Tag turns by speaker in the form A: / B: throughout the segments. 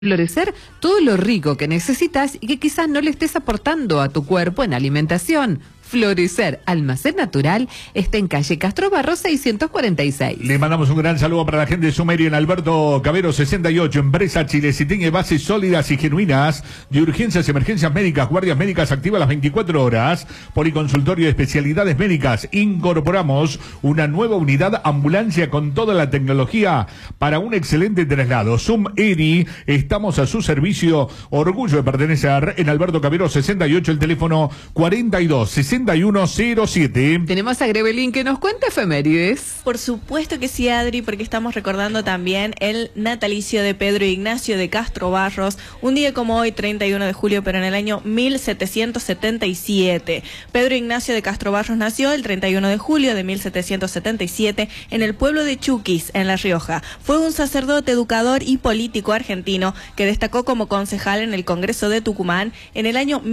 A: Florecer todo lo rico que necesitas y que quizás no le estés aportando a tu cuerpo en alimentación. Florecer Almacén Natural está en calle Castro Barros 646.
B: Le mandamos un gran saludo para la gente de Sumerio en Alberto Cabero 68, empresa Chilecitín, bases sólidas y genuinas de urgencias y emergencias médicas, guardias médicas activas las 24 horas, policonsultorio de especialidades médicas. Incorporamos una nueva unidad ambulancia con toda la tecnología para un excelente traslado. Sumeri, estamos a su servicio, orgullo de pertenecer en Alberto Cabero 68, el teléfono 426107.
A: Tenemos a Grebelín que nos cuenta efemérides.
C: Por supuesto que sí, Adri, porque estamos recordando también el natalicio de Pedro Ignacio de Castro Barros, un día como hoy, 31 de julio, pero en el año 1777. Pedro Ignacio de Castro Barros nació el 31 de julio de 1777 en el pueblo de Chuquis, en La Rioja. Fue un sacerdote, educador y político argentino que destacó como concejal en el Congreso de Tucumán en el año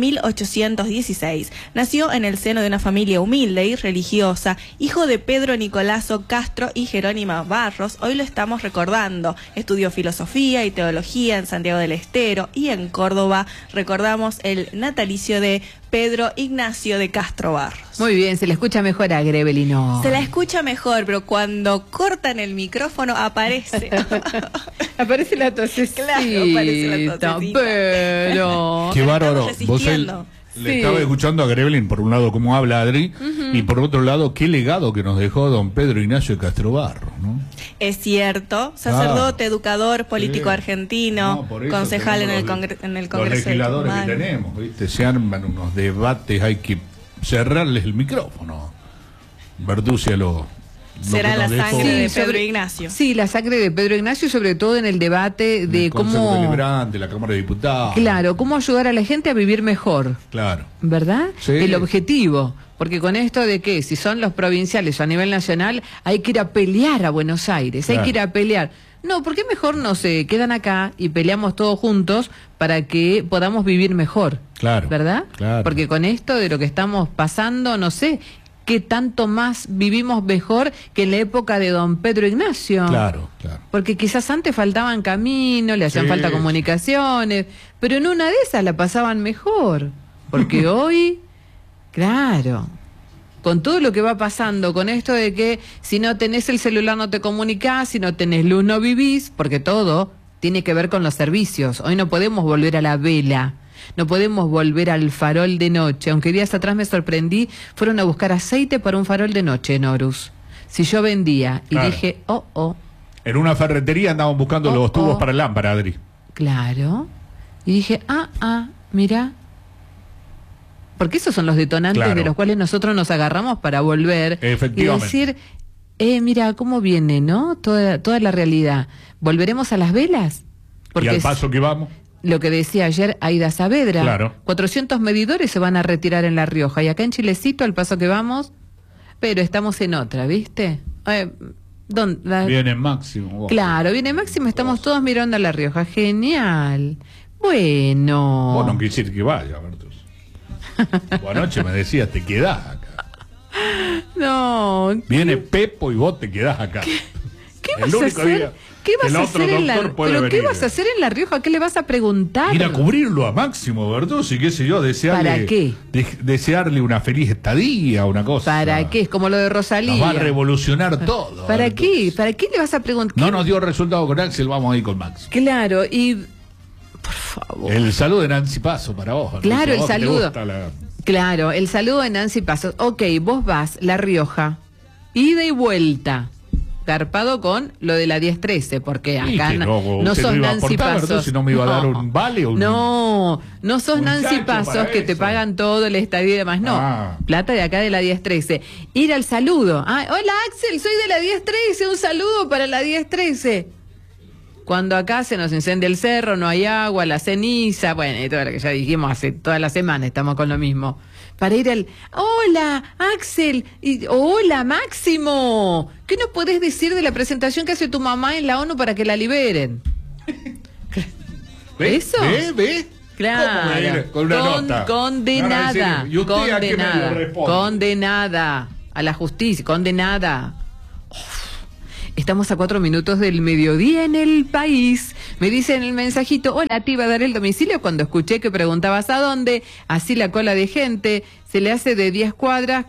C: 1816. Nació en el seno de una familia humilde y religiosa, hijo de Pedro Nicolaso Castro y Jerónima Barros. Hoy lo estamos recordando. Estudió filosofía y teología en Santiago del Estero y en Córdoba. Recordamos el natalicio de Pedro Ignacio de Castro Barros.
A: Muy bien, se le escucha mejor a Grebelino.
C: Se la escucha mejor, pero cuando cortan el micrófono aparece.
A: Aparece la tosecita.
C: Claro, aparece la tosecita.
A: Pero...
B: Qué bárbaro. Vos le estaba escuchando a Grebelin, por un lado, cómo habla Adri, y por otro lado, qué legado que nos dejó don Pedro Ignacio de Castro Barros, ¿no?
C: Es cierto, sacerdote, educador, político argentino, concejal en el Congreso.
B: Los legisladores que tenemos, ¿viste? Se arman unos debates, hay que cerrarles el micrófono. Verducia
C: será la sangre de Pedro Ignacio.
A: Sí, la sangre de Pedro Ignacio, sobre todo en el debate de cómo...
B: Deliberante, la Cámara de Diputados.
A: Claro, cómo ayudar a la gente a vivir mejor.
B: Claro.
A: ¿Verdad?
B: Sí.
A: El objetivo. Porque con esto de que si son los provinciales o a nivel nacional, hay que ir a pelear a Buenos Aires, claro. Hay que ir a pelear. No, ¿por qué mejor no se quedan acá y peleamos todos juntos para que podamos vivir mejor?
B: Claro.
A: ¿Verdad?
B: Claro.
A: Porque con esto de lo que estamos pasando, no sé... que tanto más vivimos mejor que en la época de don Pedro Ignacio.
B: Claro, claro.
A: Porque quizás antes faltaban caminos, le hacían falta comunicaciones, pero en una de esas la pasaban mejor. Porque hoy, claro, con todo lo que va pasando, con esto de que si no tenés el celular no te comunicás, si no tenés luz no vivís, porque todo tiene que ver con los servicios. Hoy no podemos volver a la vela. No podemos volver al farol de noche. Aunque días atrás me sorprendí, fueron a buscar aceite para un farol de noche en Horus. Si yo vendía y dije,
B: en una ferretería andaban buscando los tubos para lámpara, Adri.
A: Claro. Y dije, mira. Porque esos son los detonantes de los cuales nosotros nos agarramos para volver.
B: Efectivamente.
A: Y decir, mira cómo viene, ¿no? Toda la realidad. ¿Volveremos a las velas? Porque
B: y al paso que vamos.
A: Lo que decía ayer Aida Saavedra,
B: claro.
A: 400 medidores se van a retirar en La Rioja y acá en Chilecito, al paso que vamos, pero estamos en otra, ¿viste?
B: Viene Máximo.
A: Claro, viene Máximo, estamos todos mirando a La Rioja, genial. Bueno.
B: Vos no quisiste que vaya, Bertus. Anoche me decías, te quedás acá.
A: No.
B: Viene Pepo y vos te quedás acá.
A: ¿Qué vas a hacer? ¿Qué vas a hacer en La Rioja? ¿Qué vas a hacer en La Rioja? ¿Qué le vas a preguntar?
B: Ir a cubrirlo a Máximo Bertus y qué sé yo, desearle.
A: ¿Para qué?
B: Desearle una feliz estadía, una cosa.
A: ¿Para qué? Es como lo de Rosalía.
B: Nos va a revolucionar todo.
A: ¿Para
B: Bertus.
A: qué? ¿Para qué le vas a preguntar?
B: No nos dio resultado con Axel, vamos a ir con Max.
A: Claro, y... Por favor.
B: El saludo de Nancy Paso para vos.
A: Claro, el
B: vos
A: saludo. Claro, el saludo de Nancy Paso. Ok, vos vas, La Rioja, ida y vuelta. Garpado con lo de la 10-13, porque acá no sos Nancy Pasos.
B: Si no me iba a dar un vale o
A: no sos Nancy Pasos que te pagan todo el estadio y demás. No, plata de acá de la 10-13. Ir al saludo. Hola Axel, soy de la 10-13, un saludo para la 10-13. Cuando acá se nos incendia el cerro, no hay agua, la ceniza, bueno, y todo lo que ya dijimos hace toda la semana, estamos con lo mismo. Para ir al... Hola, Axel. Hola, Máximo. ¿Qué nos podés decir de la presentación que hace tu mamá en la ONU para que la liberen?
B: ¿Eso? ¿Ve?
A: Claro.
B: Con una nota.
A: Condenada.
B: ¿Y usted
A: condenada.
B: a qué me responde?
A: Condenada. A la justicia. Condenada. Estamos a 4 minutos del mediodía en el país. Me dice en el mensajito, hola, te iba a dar el domicilio cuando escuché que preguntabas a dónde, así la cola de gente, se le hace de 10 cuadras,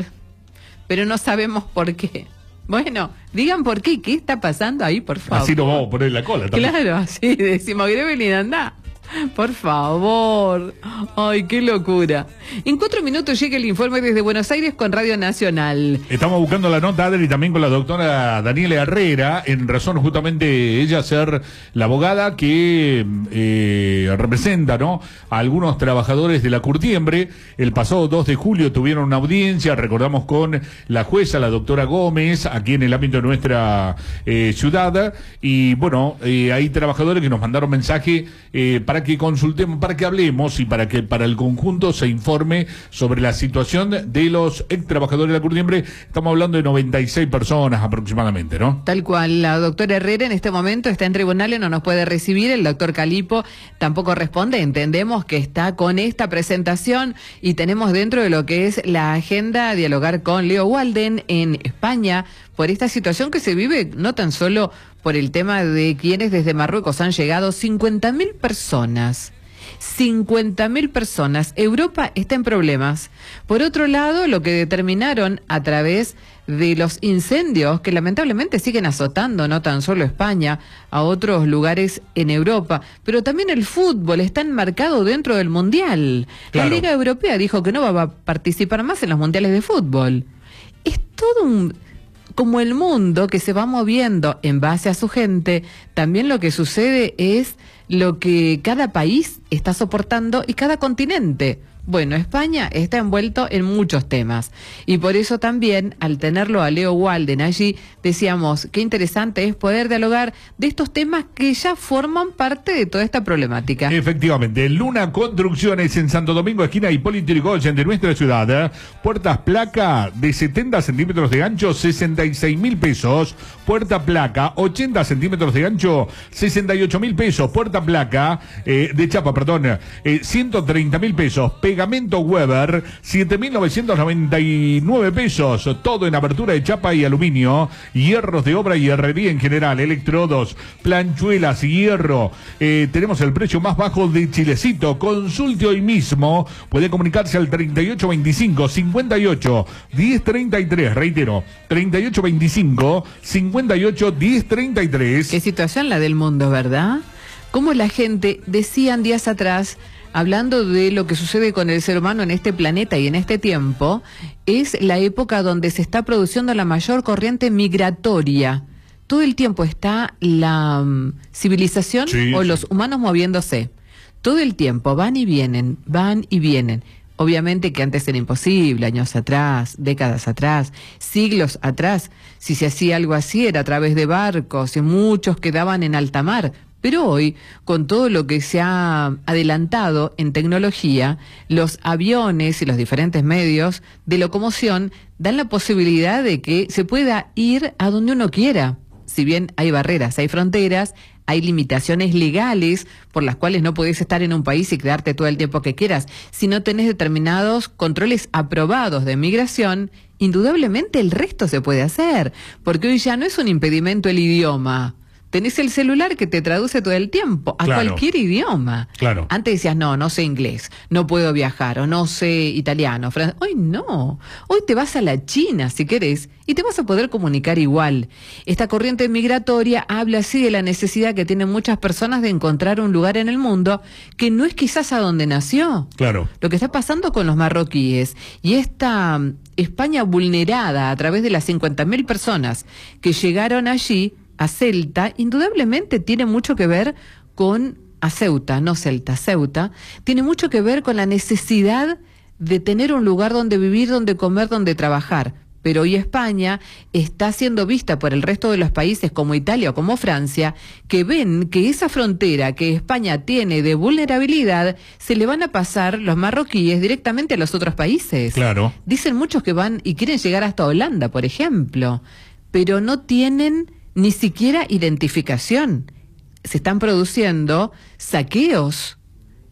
A: pero no sabemos por qué. Bueno, digan por qué está pasando ahí, por favor.
B: Así nos vamos a poner la cola también.
A: Claro, así decimos, Grevelin, anda. Por favor. Ay, qué locura. En 4 minutos llega el informe desde Buenos Aires con Radio Nacional.
B: Estamos buscando la nota, Adri, también con la doctora Daniela Herrera, en razón justamente ella ser la abogada que representa, ¿no?, a algunos trabajadores de la Curtiembre. El pasado 2 de julio tuvieron una audiencia, recordamos, con la jueza, la doctora Gómez, aquí en el ámbito de nuestra ciudad. Y bueno, hay trabajadores que nos mandaron mensaje para que consultemos, para que hablemos y para que para el conjunto se informe sobre la situación de los ex trabajadores de la Curtiembre. Estamos hablando de 96 personas aproximadamente, ¿no?
A: Tal cual. La doctora Herrera en este momento está en tribunales, no nos puede recibir. El doctor Calipo tampoco responde. Entendemos que está con esta presentación y tenemos dentro de lo que es la agenda dialogar con Leo Walden en España por esta situación que se vive no tan solo por el tema de quienes desde Marruecos han llegado 50.000 personas. 50.000 personas. Europa está en problemas. Por otro lado, lo que determinaron a través de los incendios que lamentablemente siguen azotando no tan solo España, a otros lugares en Europa, pero también el fútbol está enmarcado dentro del Mundial.
B: Claro.
A: La Liga Europea dijo que no va a participar más en los mundiales de fútbol. Es todo como el mundo que se va moviendo en base a su gente. También lo que sucede es lo que cada país está soportando y cada continente. Bueno, España está envuelto en muchos temas y por eso también, al tenerlo a Leo Walden allí, decíamos qué interesante es poder dialogar de estos temas que ya forman parte de toda esta problemática.
B: Efectivamente, Luna Construcciones en Santo Domingo, esquina Hipólito Yrigoyen de nuestra ciudad. Puertas placa de 70 centímetros de ancho, 66.000 pesos. Puerta placa, 80 centímetros de ancho, 68.000 pesos. Puerta placa, de chapa, perdón, 130.000 pesos. Pegamento Weber, 7.999 pesos. Todo en abertura de chapa y aluminio. Hierros de obra y herrería en general. Electrodos, planchuelas, hierro. Tenemos el precio más bajo de Chilecito. Consulte hoy mismo. Puede comunicarse al 3825 58 1033. Reitero, 3825 58 1033.
A: Qué situación la del mundo, ¿verdad? Como la gente, decían días atrás, hablando de lo que sucede con el ser humano en este planeta y en este tiempo, es la época donde se está produciendo la mayor corriente migratoria. Todo el tiempo está la civilización o los humanos moviéndose. Todo el tiempo van y vienen, van y vienen. Obviamente que antes era imposible, años atrás, décadas atrás, siglos atrás. Si se hacía algo así era a través de barcos y muchos quedaban en alta mar. Pero hoy, con todo lo que se ha adelantado en tecnología, los aviones y los diferentes medios de locomoción dan la posibilidad de que se pueda ir a donde uno quiera. Si bien hay barreras, hay fronteras, hay limitaciones legales por las cuales no podés estar en un país y quedarte todo el tiempo que quieras. Si no tenés determinados controles aprobados de migración, indudablemente el resto se puede hacer, porque hoy ya no es un impedimento el idioma. Tenés el celular que te traduce todo el tiempo, a cualquier idioma.
B: Claro.
A: Antes decías, no sé inglés, no puedo viajar, o no sé italiano, francés. Hoy no. Hoy te vas a la China, si querés, y te vas a poder comunicar igual. Esta corriente migratoria habla así de la necesidad que tienen muchas personas de encontrar un lugar en el mundo que no es quizás a donde nació.
B: Claro.
A: Lo que está pasando con los marroquíes y esta España vulnerada a través de las 50.000 personas que llegaron allí a Celta, indudablemente tiene mucho que ver con, a Ceuta, no Celta, Ceuta, tiene mucho que ver con la necesidad de tener un lugar donde vivir, donde comer, donde trabajar. Pero hoy España está siendo vista por el resto de los países como Italia o como Francia, que ven que esa frontera que España tiene de vulnerabilidad se le van a pasar los marroquíes directamente a los otros países.
B: Claro.
A: Dicen muchos que van y quieren llegar hasta Holanda, por ejemplo, pero no tienen ni siquiera identificación. Se están produciendo saqueos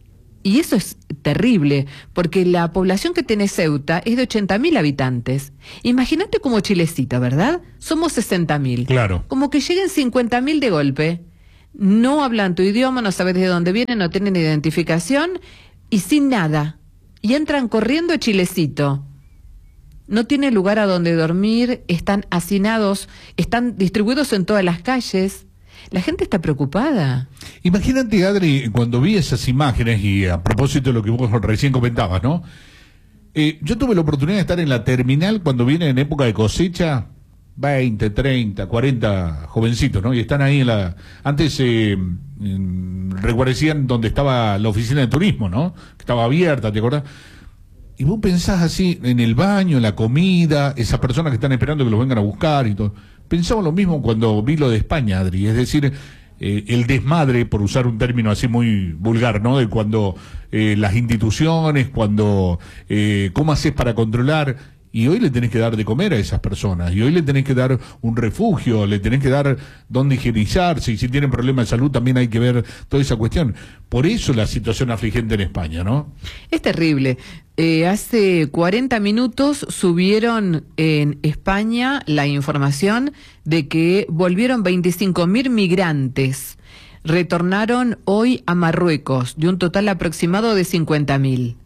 A: Y eso es terrible, porque la población que tiene Ceuta es de 80.000 habitantes. Imagínate como Chilecito, ¿verdad? Somos 60.000.
B: Claro.
A: Como que lleguen 50.000 de golpe. No hablan tu idioma, no sabes de dónde vienen, no tienen identificación y sin nada. Y entran corriendo a Chilecito. No tienen lugar a donde dormir, están hacinados, están distribuidos en todas las calles. La gente está preocupada.
B: Imagínate, Adri, cuando vi esas imágenes, y a propósito de lo que vos recién comentabas, ¿no? Yo tuve la oportunidad de estar en la terminal cuando viene en época de cosecha, 20, 30, 40 jovencitos, ¿no? Y están ahí en la... Antes reguarecían donde estaba la oficina de turismo, ¿no? Que estaba abierta, ¿te acordás? Y vos pensás así, en el baño, en la comida, esas personas que están esperando que los vengan a buscar y todo. Pensaba lo mismo cuando vi lo de España, Adri, es decir, el desmadre, por usar un término así muy vulgar, ¿no? De cuando las instituciones, cuando cómo haces para controlar, y hoy le tenés que dar de comer a esas personas, y hoy le tenés que dar un refugio, le tenés que dar dónde higienizarse, y si tienen problemas de salud también hay que ver toda esa cuestión. Por eso la situación afligente en España, ¿no?
A: Es terrible. Hace 40 minutos subieron en España la información de que volvieron 25.000 migrantes. Retornaron hoy a Marruecos, de un total aproximado de 50.000.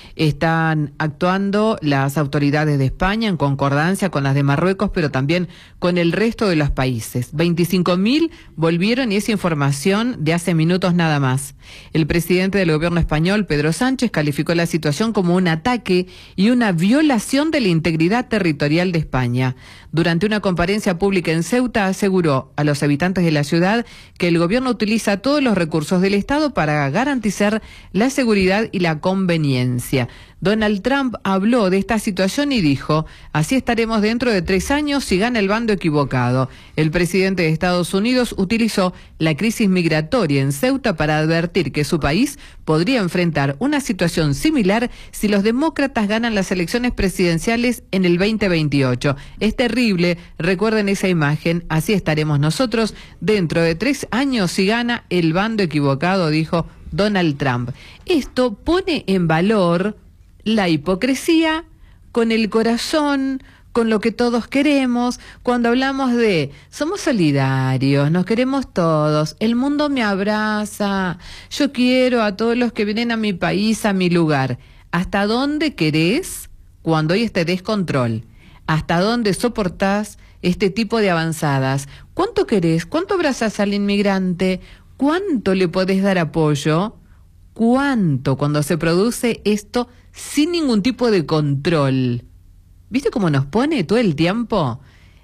A: Están actuando las autoridades de España en concordancia con las de Marruecos, pero también con el resto de los países. 25.000 volvieron y es información de hace minutos nada más. El presidente del gobierno español, Pedro Sánchez, calificó la situación como un ataque y una violación de la integridad territorial de España. Durante una conferencia pública en Ceuta, aseguró a los habitantes de la ciudad que el gobierno utiliza todos los recursos del Estado para garantizar la seguridad y la conveniencia. Donald Trump habló de esta situación y dijo: así estaremos dentro de 3 años si gana el bando equivocado. El presidente de Estados Unidos utilizó la crisis migratoria en Ceuta para advertir que su país podría enfrentar una situación similar si los demócratas ganan las elecciones presidenciales en el 2028. Es terrible, recuerden esa imagen, así estaremos nosotros dentro de 3 años si gana el bando equivocado, dijo Donald Trump. Esto pone en valor la hipocresía con el corazón, con lo que todos queremos, cuando hablamos de somos solidarios, nos queremos todos, el mundo me abraza, yo quiero a todos los que vienen a mi país, a mi lugar. ¿Hasta dónde querés cuando hay este descontrol? ¿Hasta dónde soportás este tipo de avanzadas? ¿Cuánto querés? ¿Cuánto abrazás al inmigrante? ¿Cuánto le podés dar apoyo? ¿Cuánto cuando se produce esto sin ningún tipo de control? ¿Viste cómo nos pone todo el tiempo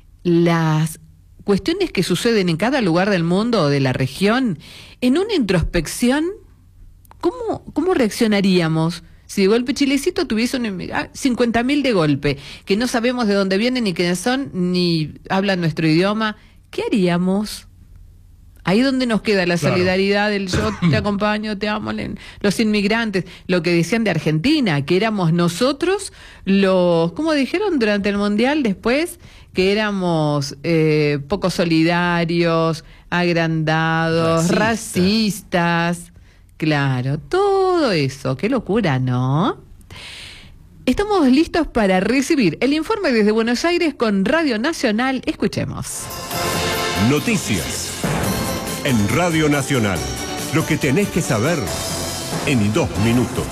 A: las cuestiones que suceden en cada lugar del mundo o de la región en una introspección? ¿Cómo reaccionaríamos si de golpe Chilecito tuviese 50.000 de golpe, que no sabemos de dónde vienen, ni quiénes son, ni hablan nuestro idioma? ¿Qué haríamos? Ahí donde nos queda la solidaridad del yo te acompaño, te amo, los inmigrantes, lo que decían de Argentina, que éramos nosotros los, ¿cómo dijeron durante el Mundial después? Que éramos poco solidarios, agrandados, racistas. Claro, todo eso, qué locura, ¿no? Estamos listos para recibir el informe desde Buenos Aires con Radio Nacional. Escuchemos.
D: Noticias en Radio Nacional. Lo que tenés que saber en 2 minutos.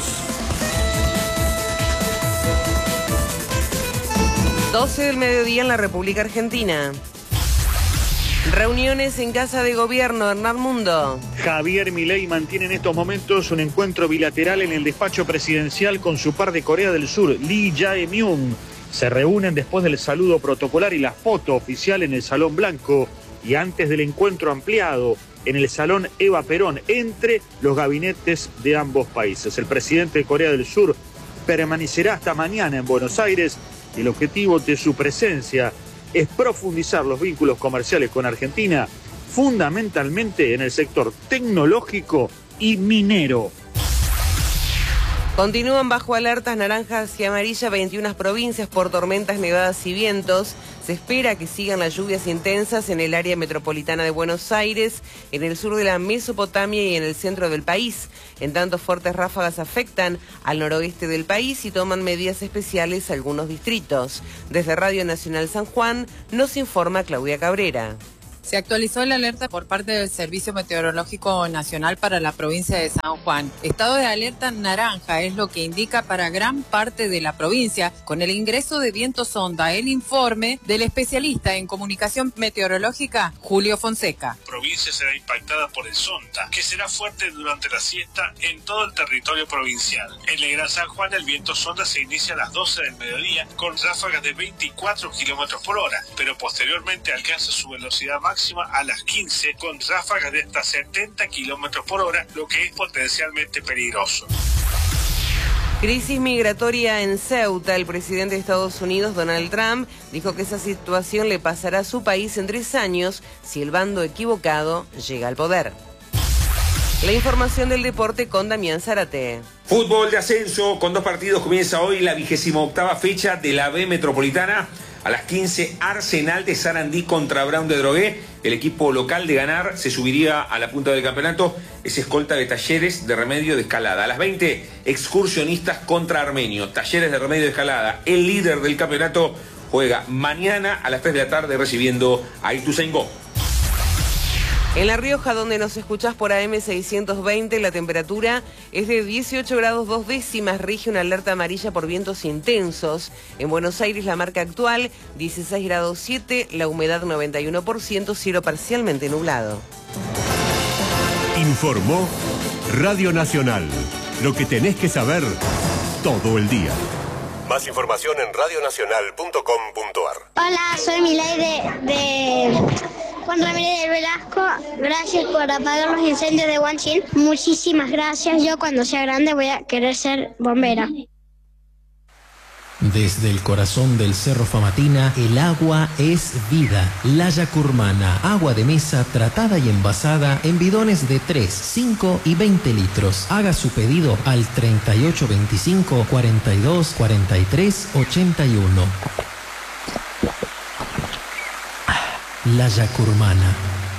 E: 12 del mediodía en la República Argentina. Reuniones en Casa de Gobierno, Hernán Mundo.
F: Javier Milei mantiene en estos momentos un encuentro bilateral en el despacho presidencial con su par de Corea del Sur, Lee Jae-myung. Se reúnen después del saludo protocolar y la foto oficial en el Salón Blanco y antes del encuentro ampliado en el Salón Eva Perón entre los gabinetes de ambos países. El presidente de Corea del Sur permanecerá hasta mañana en Buenos Aires y el objetivo de su presencia es profundizar los vínculos comerciales con Argentina, fundamentalmente en el sector tecnológico y minero.
E: Continúan bajo alertas naranjas y amarillas 21 provincias por tormentas, nevadas y vientos. Se Se espera que sigan las lluvias intensas en el área metropolitana de Buenos Aires, en el sur de la Mesopotamia y en el centro del país. En tanto, fuertes ráfagas afectan al noroeste del país y toman medidas especiales algunos distritos. Desde Radio Nacional San Juan nos informa Claudia Cabrera.
G: Se actualizó la alerta por parte del Servicio Meteorológico Nacional para la provincia de San Juan. Estado de alerta naranja es lo que indica para gran parte de la provincia, con el ingreso de viento sonda. El informe del especialista en comunicación meteorológica, Julio Fonseca.
H: La provincia será impactada por el sonda, que será fuerte durante la siesta en todo el territorio provincial. En el Gran San Juan el viento sonda se inicia a las 12 del mediodía con ráfagas de 24 kilómetros por hora, pero posteriormente alcanza su velocidad máxima a las 15 con ráfagas de hasta 70 kilómetros por hora, lo que es potencialmente peligroso.
E: Crisis migratoria en Ceuta. El presidente de Estados Unidos, Donald Trump, dijo que esa situación le pasará a su país en 3 años si el bando equivocado llega al poder. La información del deporte con Damián Zárate.
I: Fútbol de ascenso con 2 partidos. Comienza hoy la 28ª fecha de la B Metropolitana. A las 15, Arsenal de Sarandí contra Brown de Drogué. El equipo local de ganar se subiría a la punta del campeonato. Es escolta de Talleres de Remedio de Escalada. A las 20, Excursionistas contra Armenio. Talleres de Remedio de Escalada, el líder del campeonato, juega mañana a las 3 de la tarde recibiendo a Ituzaingó.
E: En La Rioja, donde nos escuchás por AM 620, la temperatura es de 18 grados 2 décimas, rige una alerta amarilla por vientos intensos. En Buenos Aires, la marca actual, 16 grados 7, la humedad 91%, cielo parcialmente nublado.
D: Informó Radio Nacional, lo que tenés que saber todo el día. Más información en radionacional.com.ar.
J: Hola, soy Milay de Juan Ramírez del Velasco. Gracias por apagar los incendios de Huanchín. Muchísimas gracias. Yo cuando sea grande voy a querer ser bombera.
K: Desde el corazón del Cerro Famatina, el agua es vida. Laya Curmana, agua de mesa tratada y envasada en bidones de 3, 5 y 20 litros. Haga su pedido al 3825 42 43 81. Laya Curmana.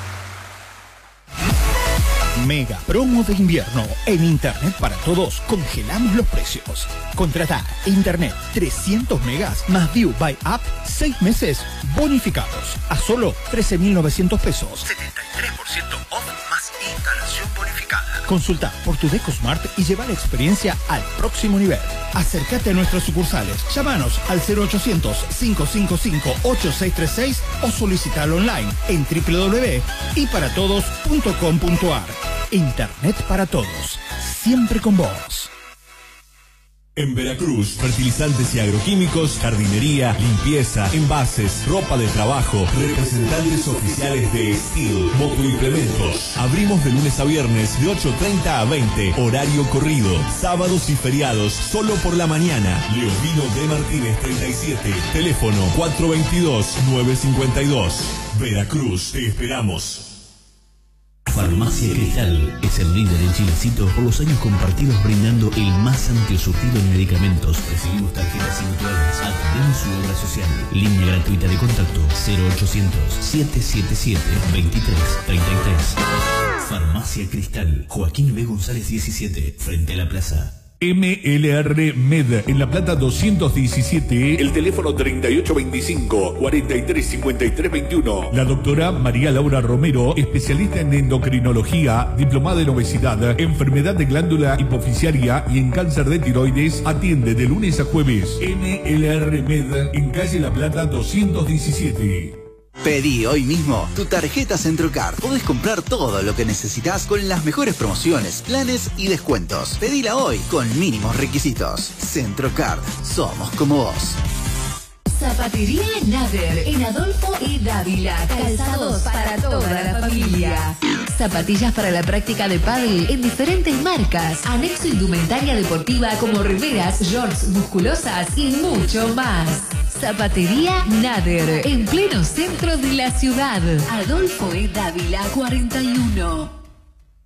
L: Mega promo de invierno. En Internet para Todos congelamos los precios. Contrata Internet 300 megas más View by App 6 meses bonificados a solo 13.900 pesos. 73% off más instalación bonificada. Consulta por tu Deco Smart y lleva la experiencia al próximo nivel. Acércate a nuestras sucursales. Llámanos al 0800-555-8636 o solicitalo online en www.iparatodos.com.ar. Internet para todos, siempre con vos.
M: En Veracruz, fertilizantes y agroquímicos, jardinería, limpieza, envases, ropa de trabajo, representantes oficiales de Steel, motoimplementos. Abrimos de lunes a viernes de 8:30 a 20, horario corrido, sábados y feriados, solo por la mañana. Leovino de Martínez 37, teléfono 422-952. Veracruz, te esperamos.
N: Farmacia Cristal es el líder en Chilecito por los años compartidos brindando el más amplio surtido en medicamentos. Recibimos tarjetas y mutuales. Atendemos su obra social. Línea gratuita de contacto 0800-777-2333. Farmacia Cristal. Joaquín B. González 17, frente a la plaza.
B: MLR Med, en La Plata 217, el teléfono 3825-435321. La doctora María Laura Romero, especialista en endocrinología, diplomada en obesidad, enfermedad de glándula hipoficiaria y en cáncer de tiroides, atiende de lunes a jueves. MLR Med, en calle La Plata 217.
O: Pedí hoy mismo tu tarjeta Centrocard. Podés comprar todo lo que necesitas con las mejores promociones, planes y descuentos. Pedila hoy con mínimos requisitos. Centrocard, somos como vos.
P: Zapatería Nader en Adolfo E. Dávila. Calzados para toda la familia. Zapatillas para la práctica de pádel en diferentes marcas. Anexo indumentaria deportiva como remeras, shorts musculosas y mucho más. Zapatería Nader en pleno centro de la ciudad. Adolfo E. Dávila 41.